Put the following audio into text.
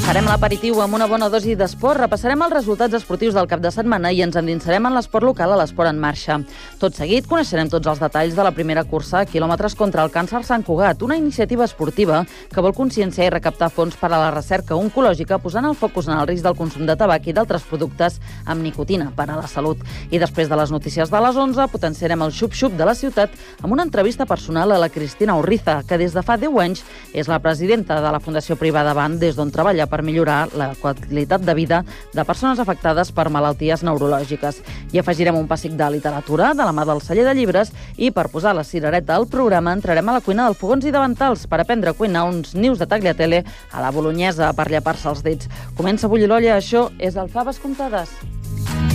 Farem l'aperitiu amb una bona dosi d'esport, repassarem els resultats esportius del cap de setmana i ens endinsarem en l'esport local a l'Esport en Marxa. Tot seguit coneixerem tots els detalls de la primera cursa a quilòmetres contra el càncer Sant Cugat, una iniciativa esportiva que vol conscienciar i recaptar fons per a la recerca oncològica, posant el focus en el risc del consum de tabac i d'altres productes amb nicotina per a la salut. I després de les notícies de les 11, potenciarem el xup-xup de la ciutat amb una entrevista personal a la Cristina Urriza, que des de fa 10 anys és la presidenta de la Fundació Privada Ban, des d'on treballa per millorar la qualitat de vida de persones afectades per malalties neurològiques. I afegirem un pessic de literatura de la mà del celler de llibres i per posar la cirereta al programa entrarem a la cuina del Fogons i Davantals per aprendre a cuinar uns nius de tagliatelle a la bolonyesa per llepar-se els dits. Comença a bullir l'olla, això és el Faves Comptades.